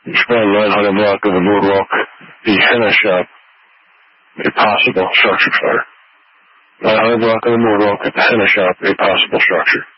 Explain 900 block of the boardwalk, the henna shop, a possible structure fire. 900 block of the boardwalk at the henna shop, a possible structure.